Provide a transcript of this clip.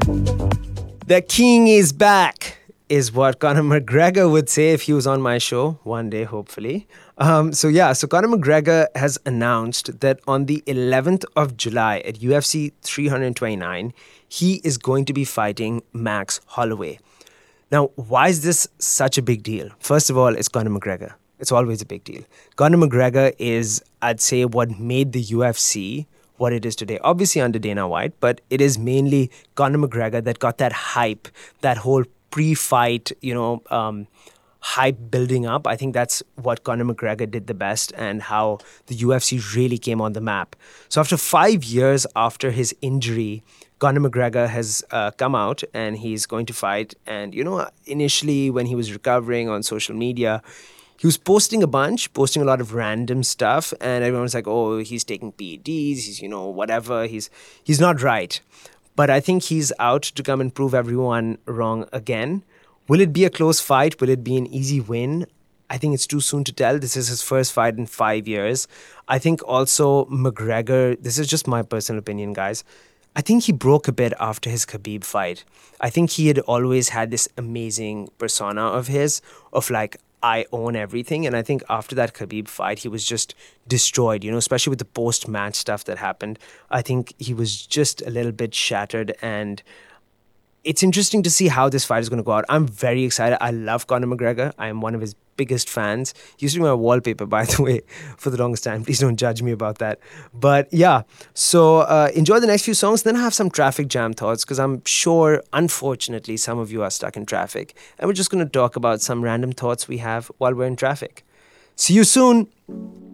The king is back, is what Conor McGregor would say if he was on my show one day, hopefully. So Conor McGregor has announced that on the 11th of July at UFC 329, he is going to be fighting Max Holloway. Now, why is this such a big deal? First of all, it's Conor McGregor. It's always a big deal. Conor McGregor is, I'd say, what made the UFC what it is today. Obviously under Dana White, but it is mainly Conor McGregor that got that hype, that whole pre-fight, hype building up. I think that's what Conor McGregor did the best and how the UFC really came on the map. So after 5 years after his injury, Conor McGregor has come out and he's going to fight. And, initially when he was recovering on social media, he was posting a lot of random stuff, and everyone was like, "Oh, he's taking PEDs, he's whatever, he's not right." But I think he's out to come and prove everyone wrong again. Will it be a close fight? Will it be an easy win? I think it's too soon to tell. This is his first fight in 5 years. I think also McGregor, this is just my personal opinion, guys. I think he broke a bit after his Khabib fight. I think he had always had this amazing persona of his, of like, I own everything. And I think after that Khabib fight, he was just destroyed, especially with the post-match stuff that happened. I think he was just a little bit shattered, and it's interesting to see how this fight is going to go out. I'm very excited. I love Conor McGregor. I am one of his biggest fans. He used to be my wallpaper, by the way, for the longest time. Please don't judge me about that. But yeah, so enjoy the next few songs. Then I have some traffic jam thoughts, because I'm sure, unfortunately, some of you are stuck in traffic. And we're just going to talk about some random thoughts we have while we're in traffic. See you soon.